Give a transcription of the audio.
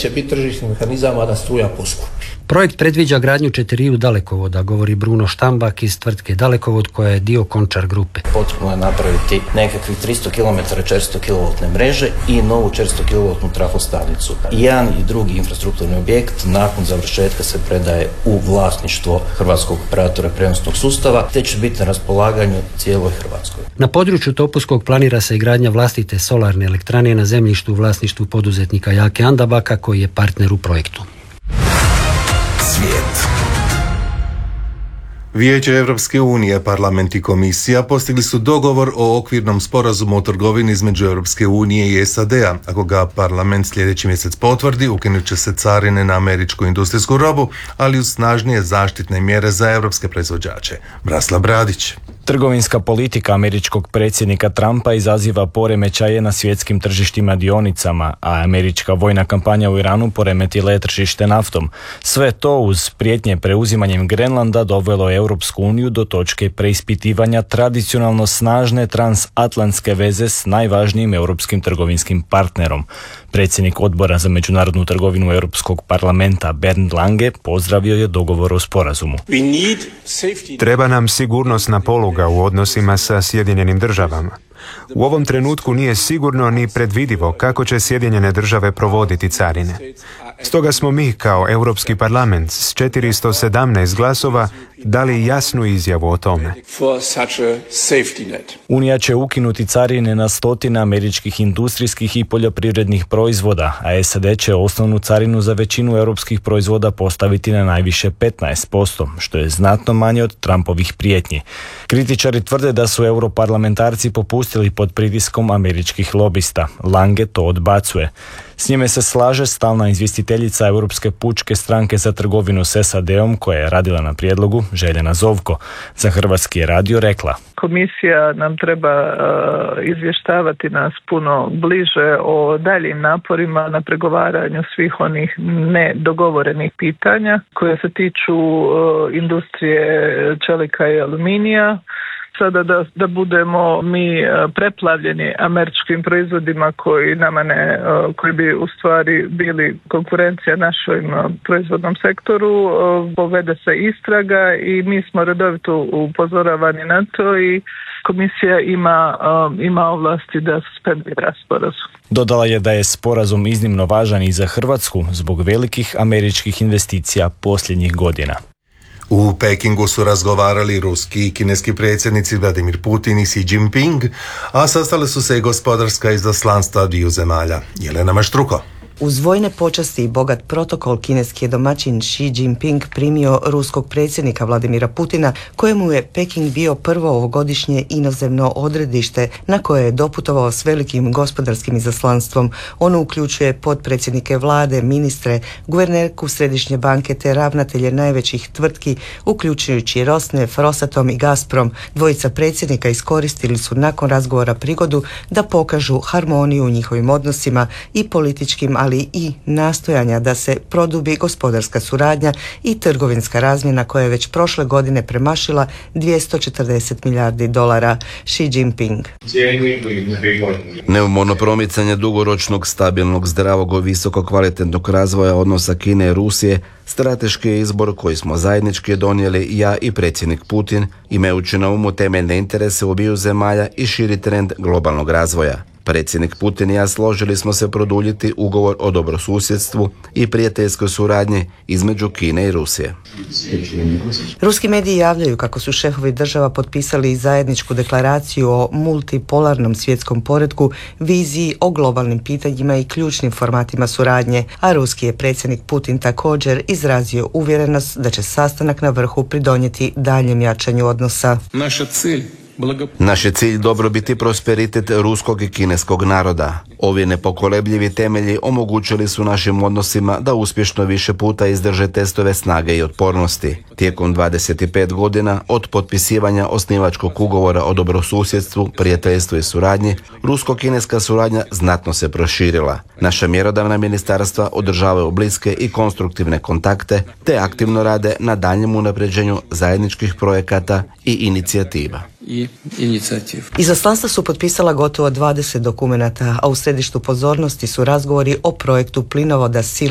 neće biti tržišnih mehanizama da struja poskupi. Projekt predviđa gradnju 4 dalekovoda, govori Bruno Štambak iz tvrtke Dalekovod koja je dio Končar grupe. Potrebno je napraviti nekakvih 300 km 400 kV mreže i novu 400 kV trafostanicu. Jedan i drugi infrastrukturni objekt nakon završetka se predaje u vlasništvo hrvatskog operatora prijenosnog sustava, te će biti na raspolaganju cijeloj Hrvatskoj. Na području Topuskog planira se i gradnja vlastite solarne elektrane na zemljištu u vlasništvu poduzetnika Jake Andabaka koji je partner u projektu. Svijet. Vijeće Europske unije, parlament i komisija postigli su dogovor o okvirnom sporazumu o trgovini između Europske unije i SAD-a. Ako ga parlament sljedeći mjesec potvrdi, ukinut će se carine na američku industrijsku robu, ali uz snažnije zaštitne mjere za europske proizvođače. Branislav Bradić. Trgovinska politika američkog predsjednika Trumpa izaziva poremećaje na svjetskim tržištima dionicama, a američka vojna kampanja u Iranu poremetila je tržište naftom. Sve to uz prijetnje preuzimanjem Grenlanda dovelo je Europsku uniju do točke preispitivanja tradicionalno snažne transatlantske veze s najvažnijim europskim trgovinskim partnerom. Predsjednik odbora za međunarodnu trgovinu Europskog parlamenta Bernd Lange pozdravio je dogovor o sporazumu. Treba nam sigurnosna poluga u odnosima sa Sjedinjenim državama. U ovom trenutku nije sigurno ni predvidivo kako će Sjedinjene države provoditi carine. Stoga smo mi kao Europski parlament s 417 glasova dali jasnu izjavu o tome. Unija će ukinuti carine na stotine američkih industrijskih i poljoprivrednih proizvoda, a SAD će osnovnu carinu za većinu europskih proizvoda postaviti na najviše 15%, što je znatno manje od Trumpovih prijetnji. Kritičari tvrde da su europarlamentarci popustili pod pritiskom američkih lobista. Lange to odbacuje. S njime se slaže stalna izvjestiteljica Europske pučke stranke za trgovinu s SAD-om koja je radila na prijedlogu, Željana Zovko. Za Hrvatski je radio rekla: Komisija nam treba izvještavati nas puno bliže o daljim naporima na pregovaranju svih onih nedogovorenih pitanja koje se tiču industrije čelika i aluminija. Sada da budemo mi preplavljeni američkim proizvodima koji bi u stvari bili konkurencija našem proizvodnom sektoru, povede se istraga i mi smo redovito upozoravani na to i komisija ima ovlasti da suspendira sporazum. Dodala je da je sporazum iznimno važan i za Hrvatsku zbog velikih američkih investicija posljednjih godina. U Pekingu su razgovarali ruski i kineski predsjednici Vladimir Putin i Xi Jinping, a sastale su se i gospodarska izaslanstva dviju zemalja. Jelena Maštruko. Uz vojne počasti i bogat protokol kineski je domaćin Xi Jinping primio ruskog predsjednika Vladimira Putina, kojemu je Peking bio prvo ovogodišnje inozemno odredište na koje je doputovao s velikim gospodarskim izaslanstvom. Ono uključuje potpredsjednike vlade, ministre, guvernerku Središnje banke te ravnatelje najvećih tvrtki, uključujući Rosneft, Rosatom i Gazprom. Dvojica predsjednika iskoristili su nakon razgovora prigodu da pokažu harmoniju u njihovim odnosima i političkim, ali i nastojanja da se produbi gospodarska suradnja i trgovinska razmjena koja je već prošle godine premašila $240 milijardi. Xi Jinping. Neumorno promicanje dugoročnog, stabilnog, zdravog, visoko kvalitetnog razvoja odnosa Kine i Rusije strateški je izbor koji smo zajednički donijeli ja i predsjednik Putin, imajući na umu temeljne interese obiju zemalja i širi trend globalnog razvoja. Predsjednik Putin i ja složili smo se produljiti ugovor o dobrosusjedstvu i prijateljskoj suradnji između Kine i Rusije. Ruski mediji javljaju kako su šefovi država potpisali zajedničku deklaraciju o multipolarnom svjetskom poretku, viziji o globalnim pitanjima i ključnim formatima suradnje, a ruski je predsjednik Putin također izrazio uvjerenost da će sastanak na vrhu pridonijeti daljem jačanju odnosa. Naš je cilj dobrobit i prosperitet ruskog i kineskog naroda. Ovi nepokolebljivi temelji omogućili su našim odnosima da uspješno više puta izdrže testove snage i otpornosti. Tijekom 25 godina od potpisivanja osnivačkog ugovora o dobrosusjedstvu, prijateljstvu i suradnji, rusko-kineska suradnja znatno se proširila. Naša mjerodavna ministarstva održavaju bliske i konstruktivne kontakte te aktivno rade na daljnjem unapređenju zajedničkih projekata i inicijativa. Izaslanstva su potpisala gotovo 20 dokumenata, a u središtu pozornosti su razgovori o projektu plinovoda